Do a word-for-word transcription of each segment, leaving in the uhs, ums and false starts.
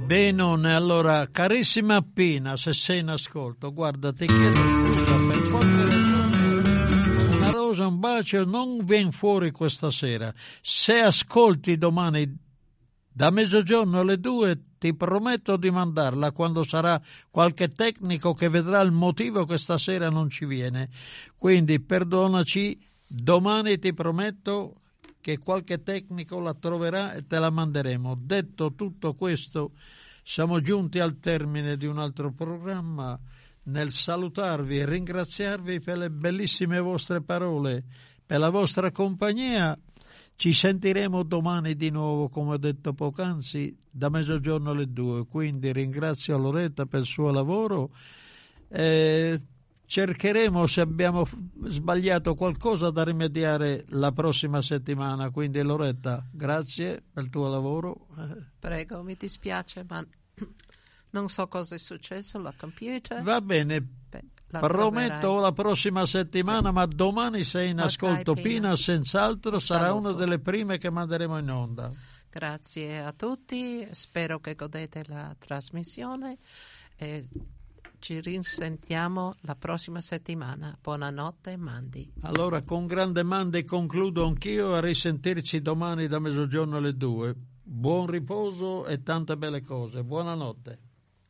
Benone, allora, carissima Pina, se sei in ascolto, guarda, ti chiedo scusa, per qualche ragione una rosa, un bacio non viene fuori questa sera. Se ascolti domani da mezzogiorno alle due, ti prometto di mandarla quando sarà qualche tecnico che vedrà il motivo che stasera non ci viene. Quindi perdonaci, domani ti prometto che qualche tecnico la troverà e te la manderemo. Detto tutto questo, siamo giunti al termine di un altro programma. Nel salutarvi e ringraziarvi per le bellissime vostre parole, per la vostra compagnia, ci sentiremo domani di nuovo, come ho detto poc'anzi, da mezzogiorno alle due. Quindi ringrazio Loretta per il suo lavoro. Eh, cercheremo, se abbiamo sbagliato qualcosa, da rimediare la prossima settimana. Quindi Loretta, grazie per il tuo lavoro. Prego, mi dispiace, ma non so cosa è successo alla computer. Va bene, Beh, prometto troverai. La prossima settimana, sì. Ma domani sei in ascolto, okay, Pina, senz'altro sarà Saluto. Una delle prime che manderemo in onda. Grazie a tutti, spero che godete la trasmissione e ci risentiamo la prossima settimana. Buonanotte, Mandi. Allora, con grande Mandi concludo anch'io, a risentirci domani da mezzogiorno alle due. Buon riposo e tante belle cose. Buonanotte.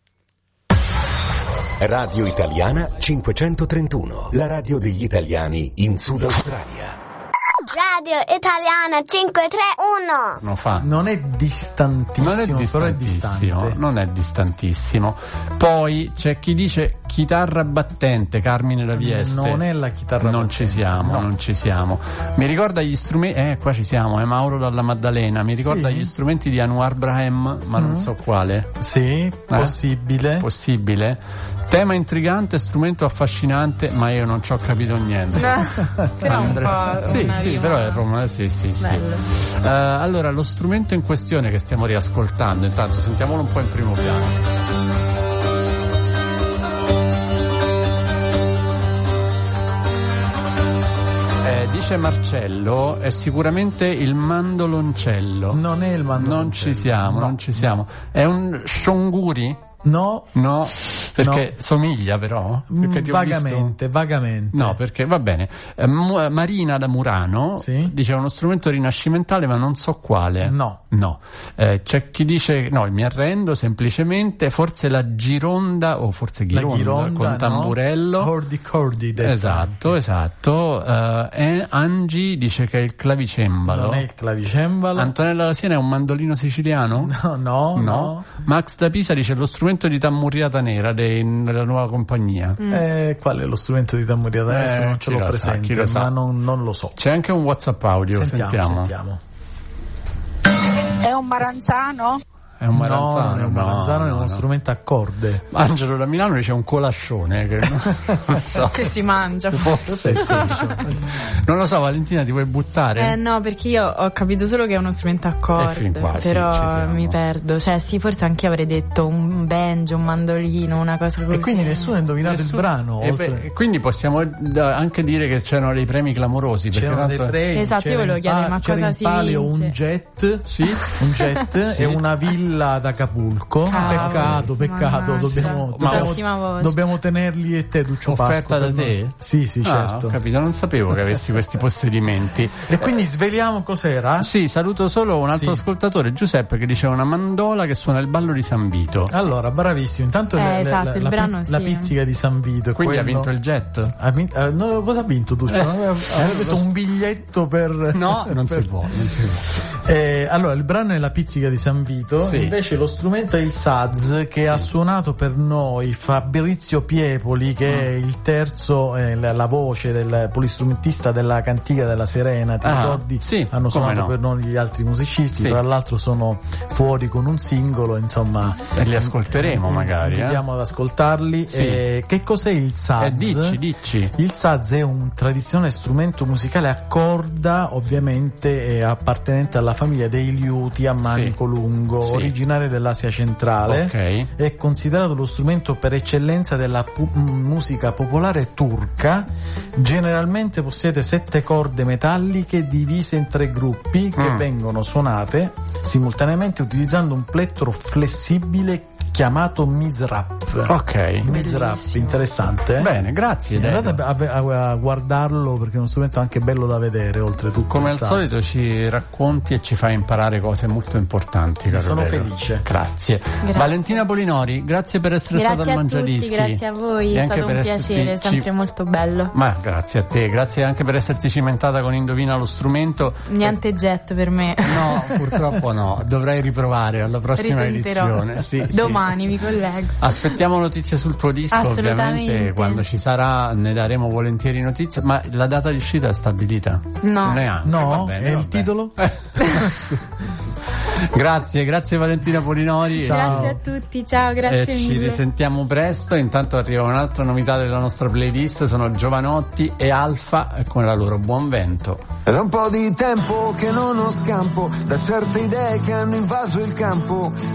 Radio Italiana cinquecentotrentuno, la radio degli italiani in Sud Australia. Radio Italiana cinquecentotrentuno. Non fa. Non è distantissimo, non è distantissimo, però è distante. Non è distantissimo. Poi c'è chi dice chitarra battente, Carmine da Vieste. Non è la chitarra non battente. Ci siamo, no. non ci siamo. Mi ricorda gli strumenti, eh qua ci siamo, è Mauro dalla Maddalena. Mi ricorda sì. Gli strumenti di Anwar Brahim, ma mm. non so quale. Sì, eh? possibile. Possibile. Tema intrigante, strumento affascinante, ma io non ci ho capito niente. Però un po'. Sì, sì, però è Roma, sì, sì, sì. Uh, allora, lo strumento in questione che stiamo riascoltando, intanto sentiamolo un po' in primo piano. Eh, dice Marcello, è sicuramente il mandoloncello. Non è il mandoloncello. Non ci siamo, no. non ci siamo. È un shonguri? No, no, perché no. Somiglia però perché ti ho vagamente, visto... vagamente. No, perché va bene. Eh, Marina da Murano sì. dice uno strumento rinascimentale, ma non so quale. No, no. Eh, c'è chi dice no, mi arrendo semplicemente. Forse la gironda o forse ghironda, la gironda con tamburello. No. Cordi, cordi. Esatto, anche. esatto. Uh, Angie dice che è il clavicembalo. Non è il clavicembalo. Antonella da Siena è un mandolino siciliano? No, no, no. no. Max da Pisa dice lo strumento di tammuriata nera della nuova compagnia. Mm. Eh, qual è lo strumento di tammuriata nera? Eh, non ce l'ho presente, sa, ma non, non lo so. C'è anche un WhatsApp audio, sentiamo. sentiamo. sentiamo. È un maranzano? È un maranzano, no, non è un maranzano, no, è uno no. strumento a corde. Angelo da Milano dice un colascione che, non so. Che si mangia. Forse sì. Non lo so, Valentina, ti vuoi buttare? Eh no, perché io ho capito solo che è uno strumento a corde, qua, però sì, mi perdo. Cioè sì, forse anche io avrei detto un banjo, un mandolino, una cosa così. E quindi nessuno ha indovinato nessuno... il brano. E beh, quindi possiamo anche dire che c'erano dei premi clamorosi. C'erano tanto... dei premi. Esatto, io volevo chiedere, ma cosa si vince? Un jet, sì? un jet sì. e una villa ad Acapulco. Cavolo, peccato, peccato. Dobbiamo, dobbiamo, dobbiamo tenerli e te, Duccio Pacco. Offerta da te? Noi. Sì, sì, ah, certo. Ho capito, non sapevo che avessi questi possedimenti. E quindi sveliamo cos'era? Sì, saluto solo un altro sì. ascoltatore, Giuseppe, che diceva una mandola che suona il ballo di San Vito. Allora, bravissimo. Intanto eh, le, esatto, la, il la, brano la, sì. la pizzica di San Vito. Quindi quello... ha vinto il jet? Ha vinto, eh, no, cosa ha vinto Duccio? Eh, aveva detto un biglietto per... No, non per... si può, non si può. Eh, allora, il brano è la pizzica di San Vito, sì. invece lo strumento è il saz, che sì. ha suonato per noi Fabrizio Piepoli, che mm. è il terzo, eh, la, la voce del polistrumentista della Cantiga della Serena. Ti ah, ricordi? Sì, hanno suonato no. per noi gli altri musicisti, sì. tra l'altro sono fuori con un singolo, insomma. E li ascolteremo eh, magari. Andiamo eh? ad ascoltarli. Sì. Eh, che cos'è il saz? Eh, dici, dici. Il saz è un tradizionale strumento musicale a corda, ovviamente eh, appartenente alla famiglia dei liuti a manico sì. lungo, sì. originario dell'Asia centrale. Okay. È considerato lo strumento per eccellenza della pu- musica popolare turca. Generalmente possiede sette corde metalliche divise in tre gruppi che mm. vengono suonate simultaneamente utilizzando un plettro flessibile chiamato Mizrap. Ok. Mizrap, interessante. Eh? Bene, grazie. Sì, andate a, a, a guardarlo perché è uno strumento anche bello da vedere, oltretutto. Come al solito ci racconti e ci fai imparare cose molto importanti, caro Sono Leo. felice. Grazie. grazie. Valentina Polinori, grazie per essere grazie stata al Mangiadischi. Tutti, grazie a voi, è stato un piacere, è sempre molto bello. Ma grazie a te, grazie anche per esserti cimentata con Indovina lo strumento. Niente jet per me. No, purtroppo no, dovrai riprovare alla prossima Ritenterò. edizione. Sì, Domani sì. mi collego. Aspettiamo notizie sul tuo disco, ovviamente quando ci sarà ne daremo volentieri notizie, ma la data di uscita è stabilita? No. Neanche. No, bene, è il titolo? Grazie, grazie Valentina Polinori. Ciao. Grazie a tutti, ciao, grazie e mille. Ci risentiamo presto. Intanto arriva un'altra novità della nostra playlist, sono Giovanotti e Alfa con la loro Buon Vento. È da un po' di tempo che non ho scampo da certe idee che hanno invaso il campo.